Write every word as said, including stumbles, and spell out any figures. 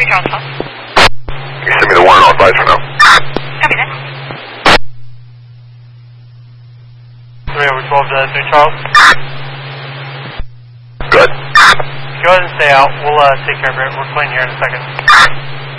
three Charles twelve. Can you send me the warrant authorized for now? Copy that. three over twelve to three Charles. Good. Go ahead and stay out. We'll uh, take care of it. We're clean here in a second.